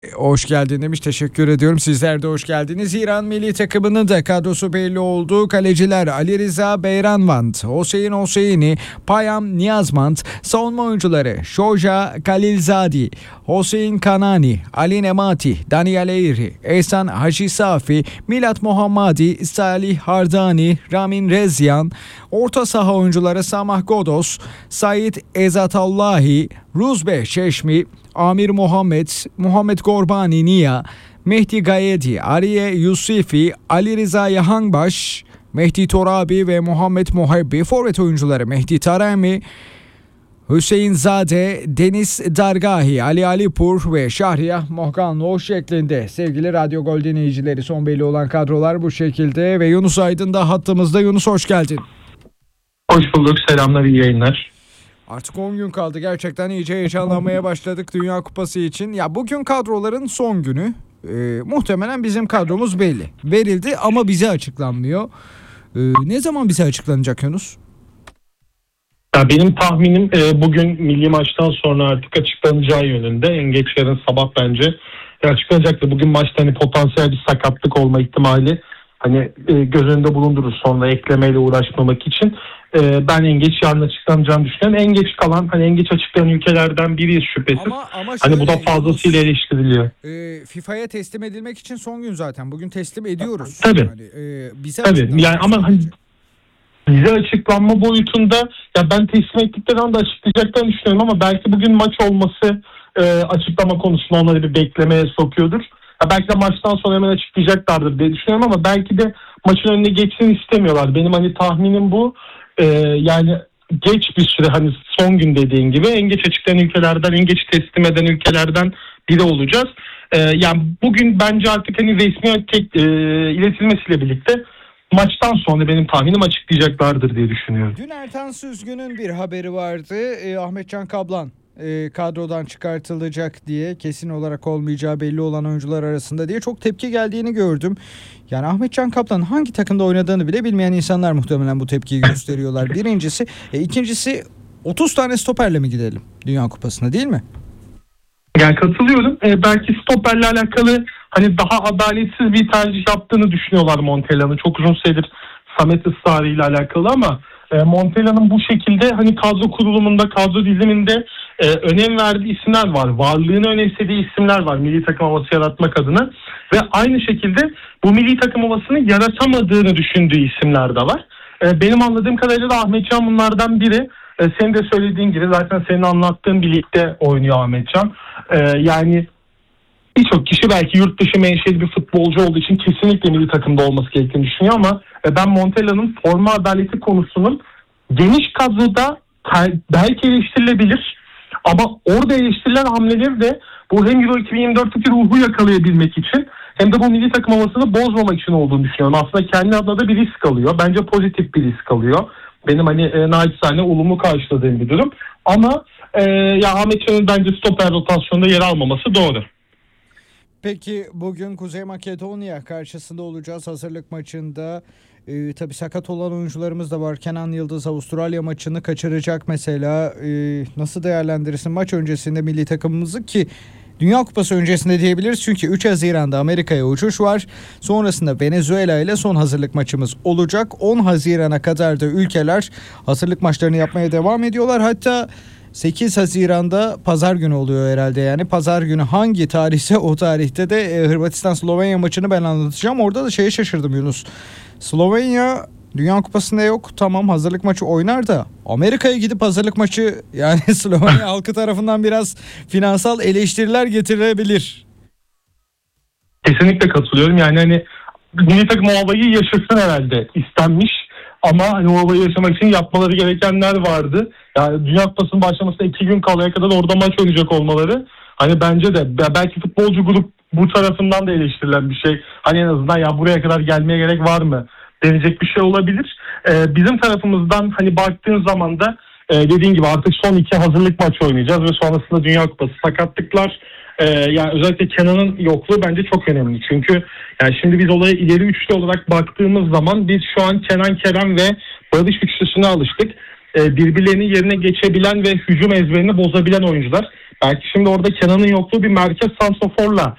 Hoş geldin demiş. Teşekkür ediyorum. Sizler de hoş geldiniz. İran milli takımının da kadrosu belli oldu. Kaleciler Ali Rıza Beyranvand, Hüseyin Hüseyini, Payam Niyazmand, savunma oyuncuları Shoja Khalilzadi, Hüseyin Kanani, Ali Nemati, Daniel Eyri, Ehsan Hacı Safi, Milat Muhammadi, Salih Hardani, Ramin Rezyan, orta saha oyuncuları Samah Godos, Said Ezatallahi, Ruzbe Çeşmi, Amir Muhammed, Muhammed Gorbani Nia, Mehdi Gayedi, Ariye Yusufi, Ali Rıza Yahangbaş, Mehdi Torabi ve Muhammed Muhabbi. Forvet oyuncuları Mehdi Taremi, Hüseyin Zade, Deniz Dargahi, Ali Alipur ve Şahriyah Mohganlo şeklinde. Sevgili Radyo Gol dinleyicileri, son belli olan kadrolar bu şekilde ve Yunus Aydın da hattımızda. Yunus, hoş geldin. Hoş bulduk. Selamlar, iyi yayınlar. Artık 10 gün kaldı. Gerçekten iyice heyecanlanmaya başladık Dünya Kupası için. Ya bugün kadroların son günü. Muhtemelen bizim kadromuz belli. Verildi ama bize açıklanmıyor. Ne zaman bize açıklanacak Yunus? Ya benim tahminim bugün milli maçtan sonra artık açıklanacağı yönünde. En geç yarın sabah bence açıklanacaktır. Bugün maçta hani potansiyel bir sakatlık olma ihtimali hani göz önünde bulundurur sonra eklemeyle uğraşmamak için. Ben en geç yarın açıklanacağını düşünüyorum. En geç kalan, hani en geç açıklayan ülkelerden biriyiz şüphesiz. Ama hani bu da fazlasıyla eleştiriliyor. FIFA'ya teslim edilmek için son gün zaten. Bugün teslim ediyoruz. Tabii. Yani, bize tabii. Yani ama hani bize açıklanma boyutunda ya ben teslim ettikleri anda açıklayacaklarını düşünüyorum ama belki bugün maç olması açıklama konusunda onları bir beklemeye sokuyordur. Ya belki de maçtan sonra hemen açıklayacaklardır diye düşünüyorum ama belki de maçın önüne geçsin istemiyorlar. Benim hani tahminim bu. Yani geç bir süre, hani son gün dediğin gibi en geç açıklayan ülkelerden, en geç teslim eden ülkelerden biri olacağız. Yani bugün bence artık hani resmi iletilmesiyle birlikte maçtan sonra benim tahminim açıklayacaklardır diye düşünüyorum. Dün Ertan Süzgün'ün bir haberi vardı. Ahmetcan Kablan kadrodan çıkartılacak diye, kesin olarak olmayacağı belli olan oyuncular arasında diye çok tepki geldiğini gördüm. Yani Ahmetcan Kaplan hangi takımda oynadığını bile bilmeyen insanlar muhtemelen bu tepkiyi gösteriyorlar. Birincisi. İkincisi, 30 tane stoperle mi gidelim Dünya Kupası'na, değil mi? Yani katılıyorum. Belki stoperle alakalı hani daha adaletsiz bir tercih yaptığını düşünüyorlar Montella'nın. Çok uzun süredir Samet ısrarıyla alakalı ama Montella'nın bu şekilde hani kadro kurulumunda, kadro diziliminde önem verdiği isimler var. Varlığını önemsediği isimler var milli takım havası yaratmak adına. Ve aynı şekilde bu milli takım havasını yaratamadığını düşündüğü isimler de var. Benim anladığım kadarıyla da Ahmetcan bunlardan biri. Senin de söylediğin gibi zaten senin anlattığın bir ligde oynuyor Ahmetcan. Yani birçok kişi belki yurt dışı menşeli bir futbolcu olduğu için kesinlikle milli takımda olması gerektiğini düşünüyor ama ben Montella'nın forma adaleti konusunun geniş kadroda belki eleştirilebilir ama orada eleştirilen hamleleri de bu hem Euro 2024'teki ruhu yakalayabilmek için hem de bu milli takım havasını bozmamak için olduğunu düşünüyorum. Aslında kendi adına da bir risk alıyor. Bence pozitif bir risk alıyor. Benim hani naçizane olumlu karşıladığım bir durum. Ama ya Ahmetcan'ın bence stoper rotasyonda yer almaması doğru. Peki bugün Kuzey Makedonya karşısında olacağız hazırlık maçında. Tabii sakat olan oyuncularımız da var. Kenan Yıldız Avustralya maçını kaçıracak mesela. Nasıl değerlendirirsin maç öncesinde milli takımımızı, ki Dünya Kupası öncesinde diyebiliriz çünkü 3 Haziran'da Amerika'ya uçuş var. Sonrasında Venezuela ile son hazırlık maçımız olacak. 10 Haziran'a kadar da ülkeler hazırlık maçlarını yapmaya devam ediyorlar. Hatta 8 Haziran'da pazar günü oluyor herhalde, yani pazar günü hangi tarihse o tarihte de Hırvatistan-Slovenya maçını ben anlatacağım. Orada da şeye şaşırdım Yunus. Slovenya Dünya Kupası'nda yok, tamam hazırlık maçı oynar da Amerika'ya gidip hazırlık maçı, yani Slovenya halkı tarafından biraz finansal eleştiriler getirebilir. Kesinlikle katılıyorum. Yani hani milli takım o havayı yaşasın herhalde istenmiş ama hani o havayı yaşamak için yapmaları gerekenler vardı. Yani Dünya Kupası'nın başlamasına 2 gün kalaya kadar orada maç oynayacak olmaları hani bence de belki futbolcu grup bu tarafından da eleştirilen bir şey. Hani en azından ya buraya kadar gelmeye gerek var mı denecek bir şey olabilir. Bizim tarafımızdan hani baktığın zaman da dediğin gibi artık son 2 hazırlık maçı oynayacağız ve sonrasında Dünya Kupası. Sakatlıklar, yani özellikle Kenan'ın yokluğu bence çok önemli. Çünkü yani şimdi biz olaya ileri üçlü olarak baktığımız zaman biz şu an Kenan, Kerem ve Barış üçlüsüne alıştık. Birbirlerinin yerine geçebilen ve hücum ezberini bozabilen oyuncular. Belki şimdi orada Kenan'ın yokluğu bir merkez santraforla